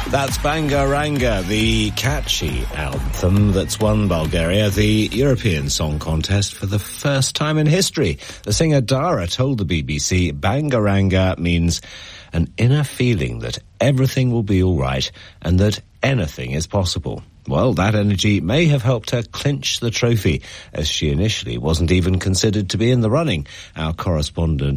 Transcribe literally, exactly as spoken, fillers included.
That's Bangaranga, the catchy anthem that's won Bulgaria the European Song Contest for the first time in history. The singer Dara told the B B C, Bangaranga means an inner feeling that everything will be all right and that anything is possible. Well, that energy may have helped her clinch the trophy, as she initially wasn't even considered to be in the running. Our correspondent